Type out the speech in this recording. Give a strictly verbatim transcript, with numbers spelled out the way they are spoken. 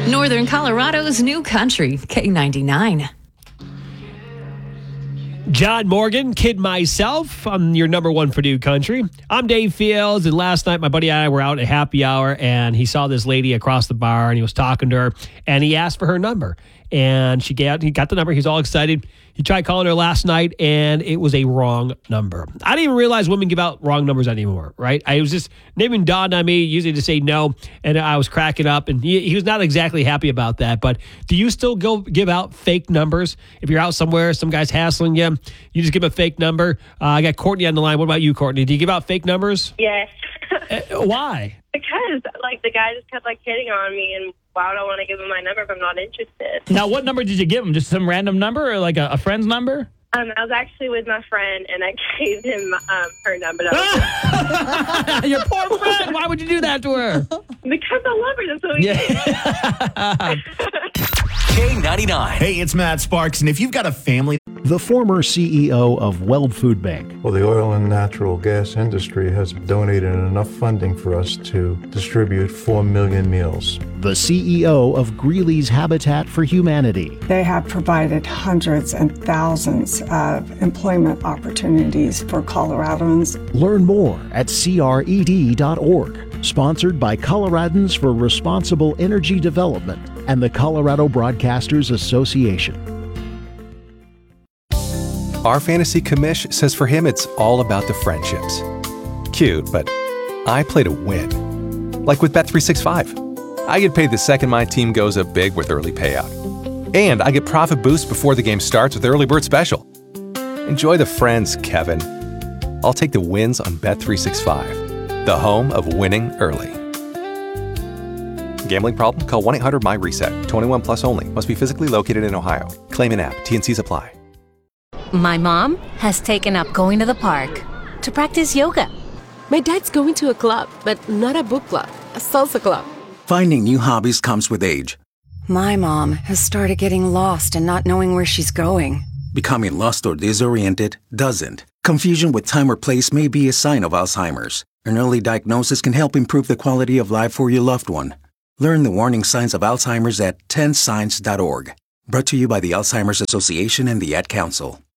Northern Colorado's new country, K ninety-nine. John Morgan, Kid Myself. I'm your number one for New Country. I'm Dave Fields, and last night my buddy and I were out at happy hour, and he saw this lady across the bar, and he was talking to her, and he asked for her number. And she got, he got the number. He was all excited. He tried calling her last night, and it was a wrong number. I didn't even realize women give out wrong numbers anymore, right? I was just, naming dawned on me, usually to say no, and I was cracking up, and he, he was not exactly happy about that. But do you still go give out fake numbers? If you're out somewhere, some guy's hassling you, you just give a fake number. Uh, I got Courtney on the line. What about you, Courtney? Do you give out fake numbers? Yes. uh, why? Because, like, the guy just kept, like, hitting on me, and why would I want to give him my number if I'm not interested? Now, what number did you give him? Just some random number or, like, a, a friend's number? Um, I was actually with my friend, and I gave him um, her number. Your poor friend! Why would you do that to her? Because I love her. That's what we Yeah. K ninety-nine. Hey, it's Matt Sparks, and if you've got a family... The former C E O of Weld Food Bank. Well, the oil and natural gas industry has donated enough funding for us to distribute four million meals. The C E O of Greeley's Habitat for Humanity. They have provided hundreds and thousands of employment opportunities for Coloradans. Learn more at C R E D dot org. Sponsored by Coloradans for Responsible Energy Development and the Colorado Broadcasters Association. Our fantasy commish says for him it's all about the friendships. Cute, but I play to win. Like with Bet three sixty-five. I get paid the second my team goes up big with early payout. And I get profit boost before the game starts with Early Bird Special. Enjoy the friends, Kevin. I'll take the wins on Bet three sixty-five, the home of winning early. Gambling problem? Call one eight hundred M Y reset. twenty-one plus only. Must be physically located in Ohio. Claim in app. T N Cs apply. My mom has taken up going to the park to practice yoga. My dad's going to a club, but not a book club, a salsa club. Finding new hobbies comes with age. My mom has started getting lost and not knowing where she's going. Becoming lost or disoriented doesn't. Confusion with time or place may be a sign of Alzheimer's. An early diagnosis can help improve the quality of life for your loved one. Learn the warning signs of Alzheimer's at ten signs dot org. Brought to you by the Alzheimer's Association and the Ad Council.